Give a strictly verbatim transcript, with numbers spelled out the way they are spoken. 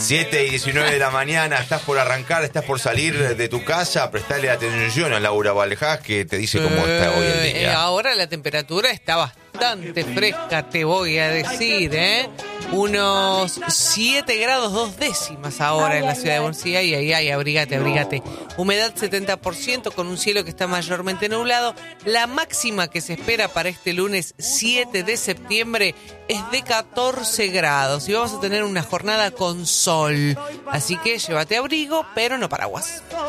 siete y diecinueve de la mañana, estás por arrancar, estás por salir de tu casa, prestale atención a Laura Valjás que te dice cómo está hoy el Eh, día. ahora la temperatura está bastante fresca, te voy a decir, ¿eh? Unos siete grados dos décimas ahora en la ciudad de Buenos Aires. Ay, ay, ay, abrígate, abrígate. Humedad setenta por ciento con un cielo que está mayormente nublado. La máxima que se espera para este lunes siete de septiembre es de catorce grados y vamos a tener una jornada con sol. Así que llévate abrigo, pero no paraguas.